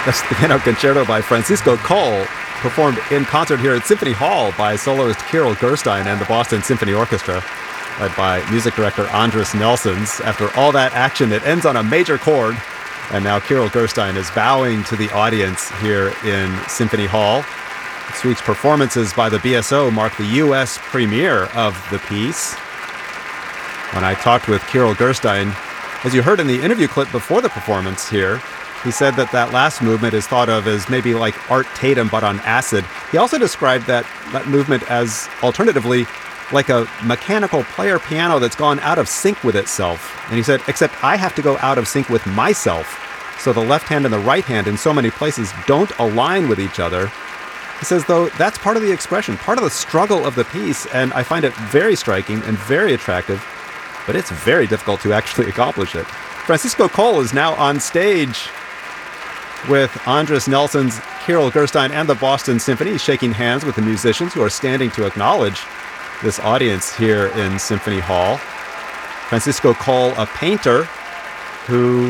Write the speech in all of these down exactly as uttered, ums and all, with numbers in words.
That's the Piano Concerto by Francisco Coll, performed in concert here at Symphony Hall by soloist Kirill Gerstein and the Boston Symphony Orchestra, led by music director Andris Nelsons. After all that action, it ends on a major chord, and now Kirill Gerstein is bowing to the audience here in Symphony Hall. This week's performances by the B S O mark the U S premiere of the piece. When I talked with Kirill Gerstein, as you heard in the interview clip before the performance here, he said that that last movement is thought of as maybe like Art Tatum, but on acid. He also described that, that movement as, alternatively, like a mechanical player piano that's gone out of sync with itself. And he said, except I have to go out of sync with myself. So the left hand and the right hand in so many places don't align with each other. He says, though, that's part of the expression, part of the struggle of the piece, and I find it very striking and very attractive, but it's very difficult to actually accomplish it. Francisco Coll is now on stage with Andris Nelsons, Kirill Gerstein, and the Boston Symphony, shaking hands with the musicians who are standing to acknowledge this audience here in Symphony Hall. Francisco Coll, a painter who,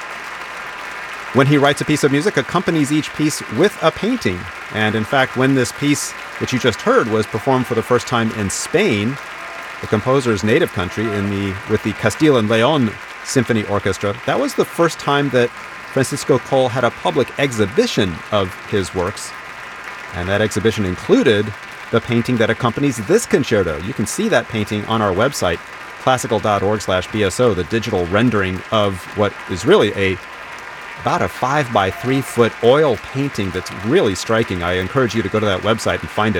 when he writes a piece of music, accompanies each piece with a painting. And in fact, when this piece, which you just heard, was performed for the first time in Spain, the composer's native country, in the with the Castile and Leon Symphony Orchestra, that was the first time that Francisco Coll had a public exhibition of his works, and that exhibition included the painting that accompanies this concerto. You can see that painting on our website, classical.org slash BSO, the digital rendering of what is really a about a five by three foot oil painting that's really striking. I encourage you to go to that website and find it.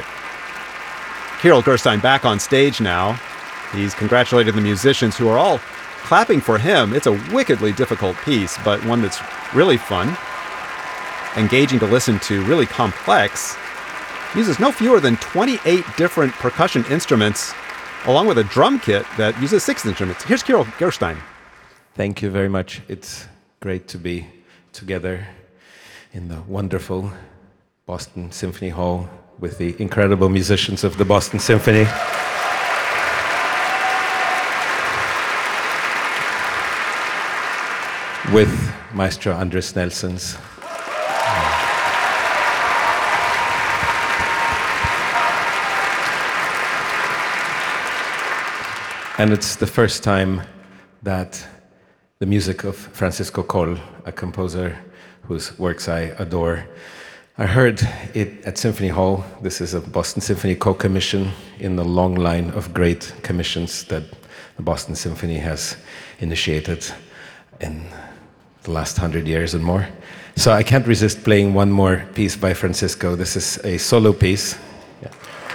Kirill Gerstein back on stage now. He's congratulated the musicians who are all clapping for him. It's a wickedly difficult piece, but one that's really fun, engaging to listen to, really complex. Uses no fewer than twenty-eight different percussion instruments, along with a drum kit that uses six instruments. Here's Kirill Gerstein. Thank you very much. It's great to be together in the wonderful Boston Symphony Hall with the incredible musicians of the Boston Symphony. With Maestro Andris Nelsons. And it's the first time that the music of Francisco Coll, a composer whose works I adore, I heard it at Symphony Hall. This is a Boston Symphony co-commission in the long line of great commissions that the Boston Symphony has initiated in the last hundred years and more. So I can't resist playing one more piece by Francisco. This is a solo piece. Yeah.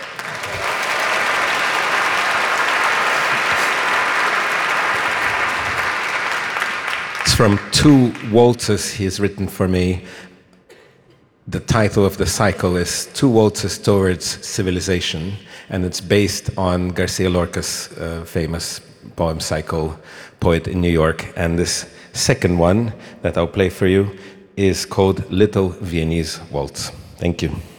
It's from two waltzes he has written for me. The title of the cycle is Two Waltzes Towards Civilization, and it's based on Garcia Lorca's uh, famous poem cycle, Poet in New York. And this second one that I'll play for you is called Little Viennese Waltz. Thank you.